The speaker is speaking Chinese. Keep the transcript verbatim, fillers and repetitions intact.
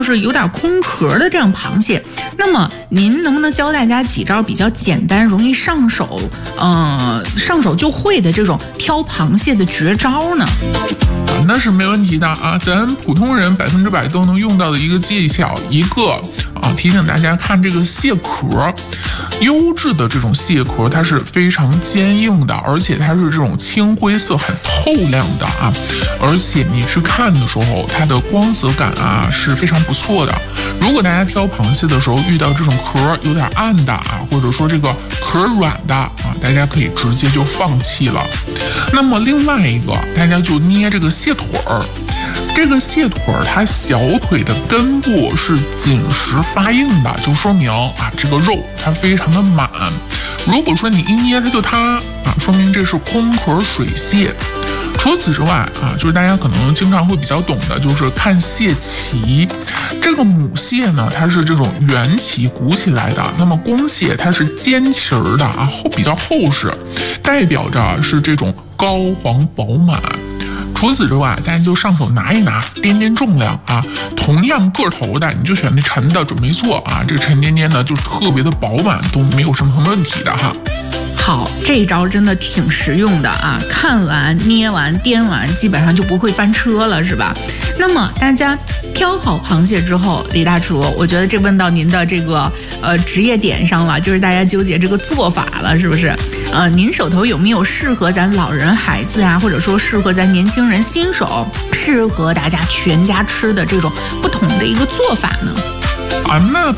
是有点空壳的这样螃蟹，那么您能不能教大家几招比较简单、容易上手，呃，上手就会的这种挑螃蟹的绝招呢？ 啊，那是没问题的啊，咱普通人百分之百都能用到的一个技巧，一个啊，提醒大家看这个蟹壳，优质的这种蟹壳它是非常坚硬的，而且它是这种青灰色很透亮的啊，而且你去看的时候，它的光泽感啊是非常不错的。如果大家挑螃蟹的时候遇到这种壳有点暗的啊，或者说这个壳软的啊，大家可以直接就放弃了。那么另外一个，大家就捏这个蟹腿儿。这个蟹腿儿它小腿的根部是紧实发硬的，就说明啊这个肉它非常的满。如果说你一捏它就塌啊，说明这是空壳水蟹。除此之外啊，就是大家可能经常会比较懂的，就是看蟹鳍。这个母蟹呢，它是这种圆鳍鼓起来的，那么公蟹它是尖鳍儿的啊，厚比较厚实，代表着是这种高黄饱满。除此之外，大家就上手拿一拿，掂掂重量啊，同样个头的你就选那沉的准没错啊，这个沉甸甸的就特别的饱满，都没有什么问题的哈。 好，这一招真的挺实用的啊！看完、捏完、掂完，基本上就不会翻车了，是吧？那么大家挑好螃蟹之后，李大厨，我觉得这问到您的这个呃职业点上了，就是大家纠结这个做法了，是不是？呃，您手头有没有适合咱老人、孩子呀、啊，或者说适合咱年轻人、新手，适合大家全家吃的这种不同的一个做法呢？ 啊，那